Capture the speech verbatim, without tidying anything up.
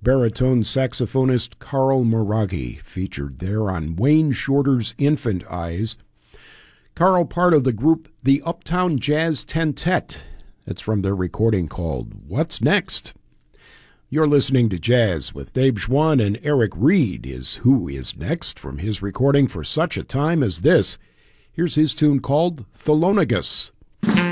baritone saxophonist Carl Moraghi, featured there on Wayne Shorter's Infant Eyes. Carl, part of the group The Uptown Jazz Tentet. That's from their recording called What's Next? You're listening to Jazz with Dave Schwann, and Eric Reed is Who Is Next from his recording For Such a Time as This. Here's his tune called Thelonious.